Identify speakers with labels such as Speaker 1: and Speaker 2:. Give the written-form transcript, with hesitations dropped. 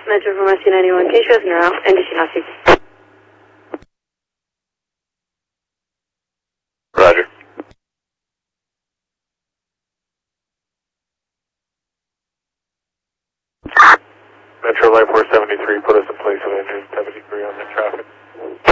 Speaker 1: Metro from SC91, K shows now, NDC Nazi.
Speaker 2: Roger. Metro Light 473, put us in place of engine 70 degree on the traffic.